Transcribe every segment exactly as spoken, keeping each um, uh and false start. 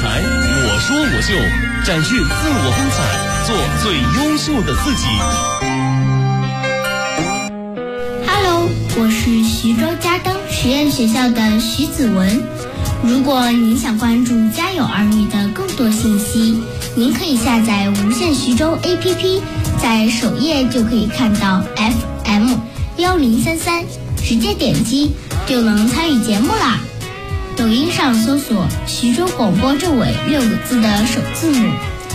才，我说我秀，展示自我风采，做最优秀的自己。 Hello， 我是徐州嘉登实验学校的徐子文。如果您想关注家有儿女的更多信息，您可以下载无线徐州 A P P， 在首页就可以看到 F M 一零三三，直接点击就能参与节目啦。抖音上搜索徐州广播这尾六个字的首字母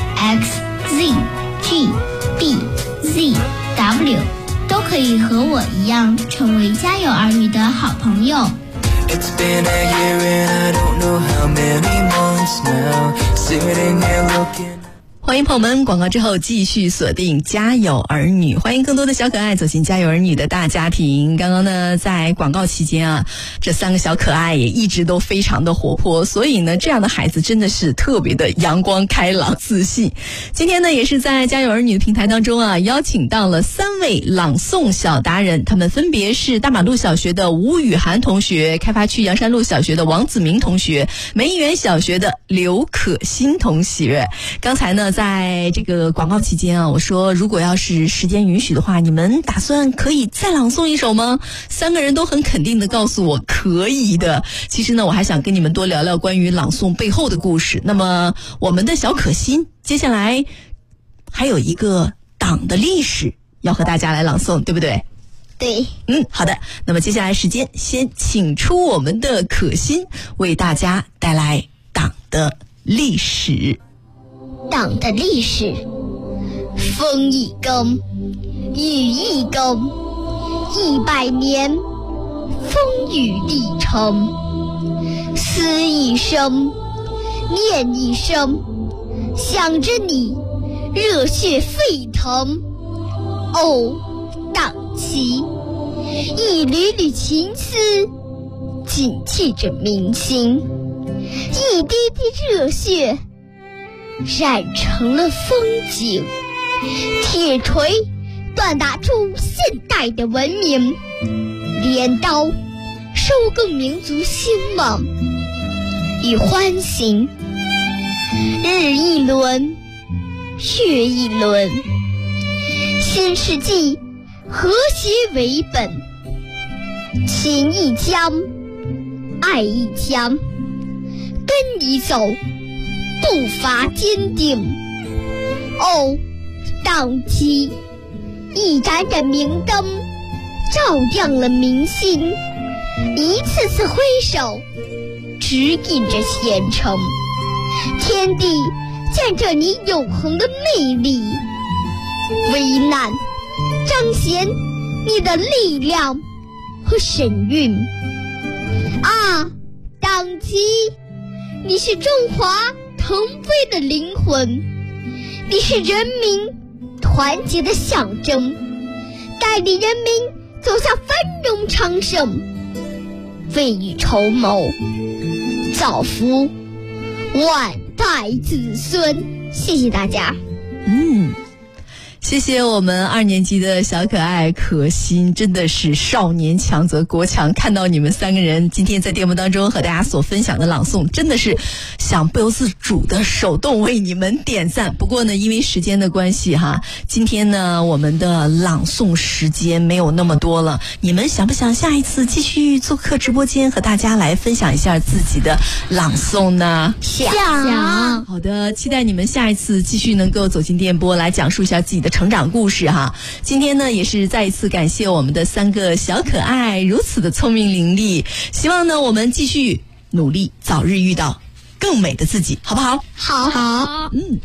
X Z G B Z W， 都可以和我一样成为家有儿女的好朋友。 It's been a year and I don't know how many months now, sitting here looking。 欢迎朋友们，广告之后继续锁定家有儿女，欢迎更多的小可爱走进家有儿女的大家庭。刚刚呢，在广告期间啊，这三个小可爱也一直都非常的活泼，所以呢，这样的孩子真的是特别的阳光开朗自信。今天呢，也是在家有儿女的平台当中啊，邀请到了三位朗诵小达人，他们分别是大马路小学的吴雨涵同学，开发区阳山路小学的王子明同学，梅园小学的刘可欣同学。刚才呢，在这个广告期间啊，我说如果要是时间允许的话，你们打算可以再朗诵一首吗？三个人都很肯定的告诉我可以的。其实呢，我还想跟你们多聊聊关于朗诵背后的故事。那么我们的小可欣接下来还有一个党的历史要和大家来朗诵，对不对？ 对， 嗯，好的。那么接下来时间先请出我们的可欣，为大家带来党的历史。 党的历史，风一更，雨一更，一百年风雨历程，思一生，念一生，想着你，热血沸腾。哦，党旗，一缕缕情丝，紧系着民心，一滴滴热血染成了风景，铁锤锻打出现代的文明，镰刀收割民族兴旺与欢欣。日一轮，月一轮，新世纪和谐为本，情一江，爱一江，跟你走，步伐坚定。哦，党旗，一盏盏明灯，照亮了民心，一次次挥手，指引着前程。天地见证你永恒的魅力，危难彰显你的力量和神韵。啊，党旗，你是中华腾飞的灵魂，你是人民团结的象征，带领人民走向繁荣昌盛，未雨绸缪，造福万代子孙。谢谢大家。 嗯，谢谢我们二年级的小可爱可欣，真的是少年强则国强。看到你们三个人今天在节目当中和大家所分享的朗诵，真的是想不由自主的手动为你们点赞。不过呢，因为时间的关系哈，今天呢我们的朗诵时间没有那么多了。你们想不想下一次继续做客直播间和大家来分享一下自己的朗诵呢？ 想。 好的，期待你们下一次继续能够走进电波来讲述一下自己的成长故事哈。今天呢也是再一次感谢我们的三个小可爱如此的聪明伶俐，希望呢我们继续努力，早日遇到更美的自己，好不好？ 好好。 嗯。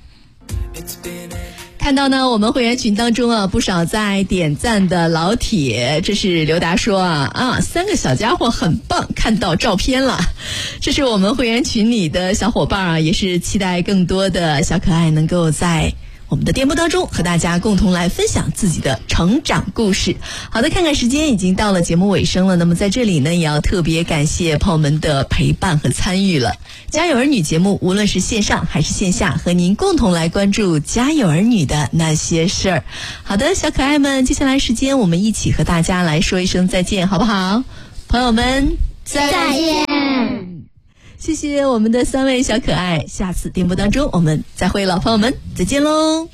看到呢我们会员群当中啊不少在点赞的老铁，这是刘达说啊啊三个小家伙很棒，看到照片了。这是我们会员群里的小伙伴啊，也是期待更多的小可爱能够在我们的电波当中和大家共同来分享自己的成长故事。好的，看看时间已经到了节目尾声了，那么在这里呢也要特别感谢朋友们的陪伴和参与了。家有儿女节目无论是线上还是线下，和您共同来关注家有儿女的那些事儿。好的，小可爱们，接下来时间我们一起和大家来说一声再见，好不好？朋友们再见。 谢谢我们的三位小可爱，下次电波当中我们再会了，朋友们再见喽。